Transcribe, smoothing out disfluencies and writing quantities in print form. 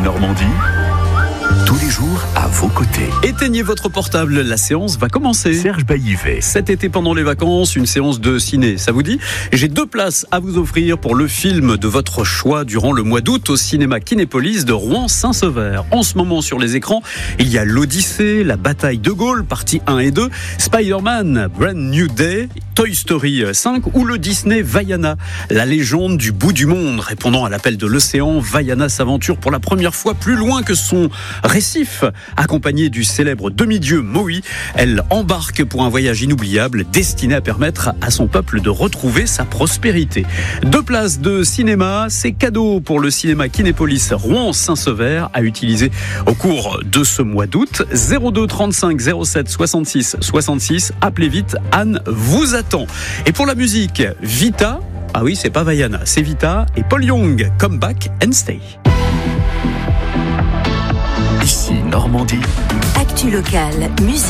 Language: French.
Normandie, tous les jours à vos côtés. Éteignez votre portable, la séance va commencer. Serge Baillivet. Cet été pendant les vacances, une séance de ciné, ça vous dit ? J'ai 2 places à vous offrir pour le film de votre choix durant le mois d'août au cinéma Kinépolis de Rouen-Saint-Sever. En ce moment sur les écrans, il y a l'Odyssée, la bataille de Gaulle, partie 1 et 2, Spider-Man, Brand New Day, Toy Story 5 ou le Disney Vaiana, la légende du bout du monde. Répondant à l'appel de l'océan, Vaiana s'aventure pour la première fois plus loin que son récif. Accompagnée du célèbre demi-dieu Maui, elle embarque pour un voyage inoubliable destiné à permettre à son peuple de retrouver sa prospérité. 2 places de cinéma, c'est cadeau pour le cinéma Kinépolis Rouen-Saint-Sever à utiliser au cours de ce mois d'août. 02 35 07 66 66, appelez vite, Anne vous attend. Et pour la musique, Vita, ah oui, c'est pas Vaiana, c'est Vita et Paul Young, Come Back and Stay. Ici Normandie. Actu locale, musique.